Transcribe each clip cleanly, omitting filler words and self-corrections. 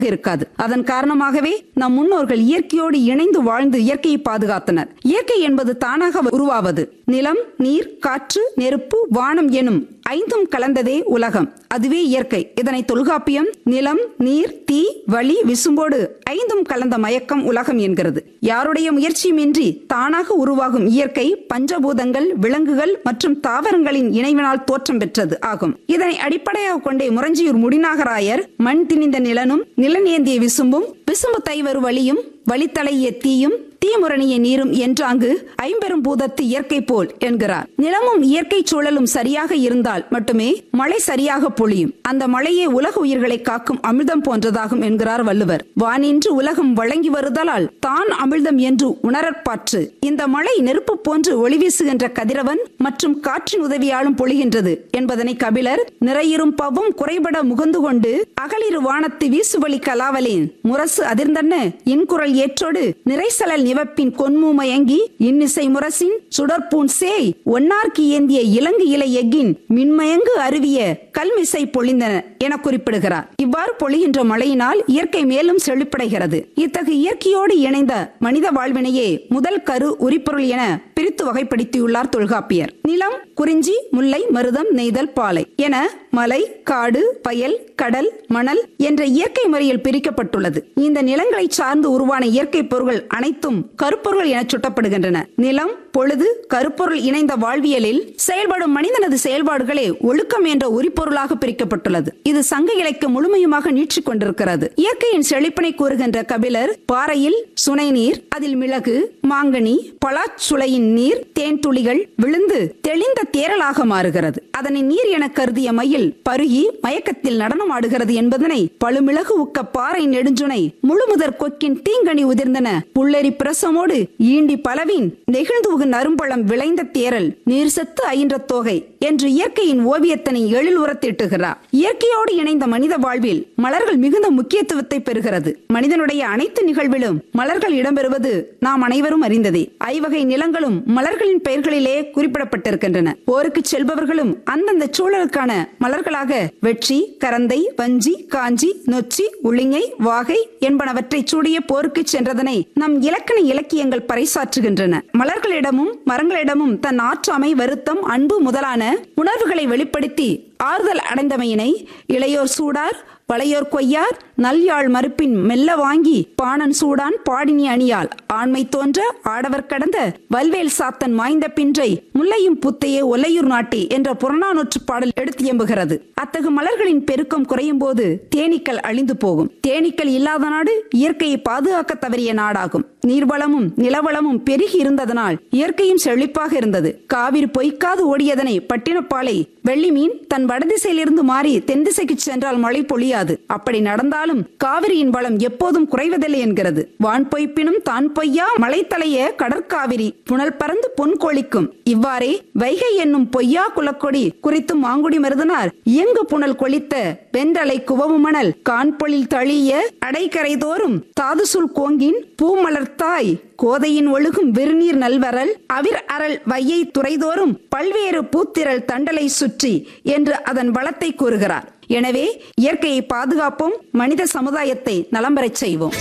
இருக்காது. அதன் காரணமாகவே நம் முன்னோர்கள் இயற்கையோடு இணைந்து வாழ்ந்து இயற்கையை பாதுகாத்தனர். இயற்கை என்பது தானாக உருவாவது. நிலம், நீர், காற்று, நெருப்பு, வானம் எனும் ஐந்தும் கலந்ததே உலகம். அதுவே இயற்கை. இதனை தொல்காப்பியம் நிலம், நீர், தீ, வளி, விசும்போடு ஐந்தும் கலந்த மயக்கம் உலகம் என்கிறது. யாருடைய முயற்சியுமின்றி தானாக உருவாகும் இயற்கை பஞ்சபூதங்கள், விலங்குகள் மற்றும் தாவரங்களின் இணைவினால் தோற்றம் பெற்றது ஆகும். இதனை அடிப்படையாக கொண்டே முரஞ்சியூர் முடிநாகராயர் மண் திணிந்த நிலனும் நிலநேந்திய விசும்பும் விசும்பு தைவரு வழியும் வழித்தலைய தீயும் தீமுரணிய நீரும் என்றாங்கு ஐம்பெரும் பூதத்து இயற்கை போல் என்கிறார். நிலமும் இயற்கை சூழலும் சரியாக இருந்தால் மட்டுமே மழை சரியாக பொழியும். அந்த மழையே உலக உயிர்களை காக்கும் அமிர்தம் போன்றதாகும் என்கிறார் வள்ளுவர். வானின்று உலகம் வழங்கி வருதலால் தான் அமிர்தம் என்று உணரற்பாற்று. இந்த மழை நெருப்பு போன்று ஒளி வீசுகின்ற கதிரவன் மற்றும் காற்றின் உதவியாலும் பொழிகின்றது என்பதனை கபிலர் நிறையிரும் பவும் குறைபட முகந்து கொண்டு அகலிரு வானத்து வீசுவழி கலாவலேன் முரசு அதிர்ந்தன்ன இன்குரல் ஏற்றோடு நிறைசலல் நிவப்பின் கொன்மு மயங்கி இன்னிசை முரசின் சுடற்பூன் சேய் ஒன்னார்க்கு ஏந்திய இலங்கு இலை எஃகின் மின்மயங்கு அருவிய கல்மிசை பொழிந்தன என குறிப்பிடுகிறார். இவ்வாறு பொழிகின்ற மழையினால் இயற்கை மேலும் செழிப்படைகிறது. இத்தகைய இயற்கையோடு இணைந்த மனித வாழ்வினையே முதல் கரு உரிப்பொருள் என பிரித்து வகைப்படுத்தியுள்ளார் தொல்காப்பியர். நிலம் குறிஞ்சி, முல்லை, மருதம், நெய்தல், பாலை என மலை, காடு, பயல், கடல், மணல் என்ற இயற்கை முறையில் பிரிக்கப்பட்டுள்ளது. இந்த நிலங்களை சார்ந்து உருவான இயற்கை பொருள்கள் அனைத்தும் கருப்பொருள் என சுட்டப்படுகின்றன. நிலம், பொழுது, கருப்பொருள் இணைந்த வாழ்வியலில் செயல்படும் மனிதனது செயல்பாடுகளே ஒழுக்கம் என்ற உரிப்பொருளாக பிரிக்கப்பட்டுள்ளது. இது சங்க இலக்கியம் முழுமையுமாக நீட்சிக் கொண்டிருக்கிறது. இயற்கையின் செழிப்பினை கூறுகின்ற கபிலர் பாறையில் சுனை நீர், அதில் மிளகு, மாங்கனி, பலாச்சுளையின் நீர், தேன் துளிகள் விழுந்து தெளிந்த தேரலாக மாறுகிறது. அதனை நீர் என கருதிய மயில் பருகி மயக்கத்தில் நடனம் ஆடுகிறது என்பதனை பழுமிளகு உக்க பாறை நெடுஞ்சுனை முழுமுதற் கொக்கின் தீங்கனி உதிர்ந்தன புல்லரி பிரசமோடு ஈண்டி பலவின் நெகிழ்ந்து நறும்பழம் விளைந்த தேரல் நீர் செத்து அயின்ற தோகை என்று இயற்கையின் ஓவியத்தினை எழில் உரத்திட்டுகிறார். இயற்கையோடு இணைந்த மனித வாழ்வில் மலர்கள் மிகுந்த முக்கியத்துவத்தை பெறுகிறது. மனிதனுடைய அனைத்து நிகழ்விலும் மலர்கள் இடம்பெறுவது நாம் அனைவரும் அறிந்ததே. ஐவகை நிலங்களும் மலர்களின் பெயர்களிலே குறிப்பிடப்பட்டிருக்கின்றன. போருக்கு செல்பவர்களும் அந்தந்த சூழலுக்கான மலர்களாக வெற்றி, கரந்தை, வஞ்சி, காஞ்சி, நொச்சி, உளிங்கை, வாகை என்பனவற்றை சூடிய போருக்கு சென்றதனை நம் இலக்கண இலக்கியங்கள் பறைசாற்றுகின்றன. மலர்களிடமும் மரங்களிடமும் தன் ஆற்றாமை, வருத்தம், அன்பு முதலான உணர்வுகளை வெளிப்படுத்தி ஆறுதல் அடைந்தமையினை இளையோர் சூடார், வளையோர் கொய்யார், நல்யாழ் மறுப்பின் மெல்ல வாங்கி பாணன் சூடான் பாடினி அணியால் ஆண்மை தோன்ற ஆடவர் கடந்த வல்வேல் சாத்தன் மாய்ந்த பின்றை முல்லையும் புத்தையே ஒல்லையூர் நாட்டே என்ற புறநானூற்று பாடல் எடுத்து எம்புகிறது. அத்தகு மலர்களின் பெருக்கம் குறையும் போது தேனீக்கள் அழிந்து போகும். தேனீக்கள் இல்லாத நாடு இயற்கையை பாதுகாக்க தவறிய நாடாகும். நீர்வளமும் நிலவளமும் பெருகி இருந்ததனால் இயற்கையும் செழிப்பாக இருந்தது. காவிரி பொய்க்காது ஓடியதனை பட்டினப்பாலை வெள்ளி மீன் தன் வடதிசையிலிருந்து மாறி தென் திசைக்கு சென்றால் மழை பொழியாது. அப்படி நடந்தாலும் காவிரியின் வளம் எப்போதும் குறைவதில்லை என்கிறது. வான் பொய்ப்பினும் தான் பொய்யா மலை தலைய கடற்காவிரி புனல் பறந்து பொன் கொழிக்கும். இவ்வாறே வைகை என்னும் பொய்யா குலக்கொடி குறித்து மாங்குடி மருதனார் இயங்கு புனல் கொளித்த வென்றலை குவவு மணல் கான்பொழில் தழிய அடைக்கரை தோறும் தாதுசுல் கோங்கின் பூமலர்த்தாய் கோதையின் ஒழுகும் விருநீர் நல்வரல் அவிர் அரல் வையை துறைதோறும் பல்வேறு பூத்திரல் தண்டலை சுற்றி என்று அதன் வளத்தை கூறுகிறார். எனவே இயற்கையை பாதுகாப்போம், மனித சமுதாயத்தை நலம்பெறச் செய்வோம்.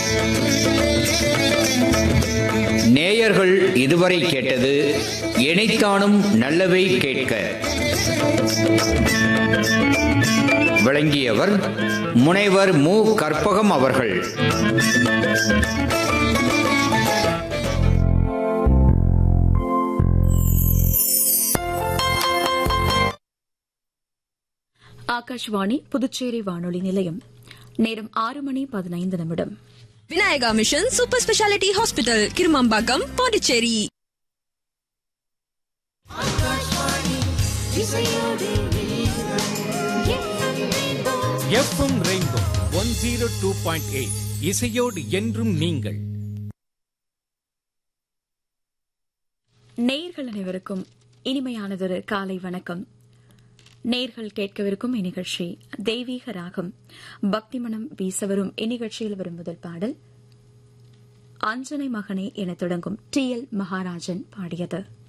நேயர்கள் இதுவரை கேட்டது எனைத்தானும் நல்லவை கேட்க. விளங்கியவர் முனைவர் மு. கற்பகம் அவர்கள். ஆகாஷ்வாணி புதுச்சேரி வானொலி நிலையம். நேரம் 6:15. Vinayaka mission super speciality hospital, Kirumampakkam, Pondicherry. FM rainbow 102.8 இசையோடு என்றும் நீங்கள். நேயர்கள் அனைவருக்கும் இனிமையானதொரு காலை வணக்கம். நேயர்கள் கேட்கவிருக்கும் இந்நிகழ்ச்சி தெய்வீக ராகம். பக்தி மனம் வீசவரும் இந்நிகழ்ச்சியில் வரும் முதல் பாடல் அஞ்சனை மகனே என தொடங்கும் TL மகாராஜன் பாடியது.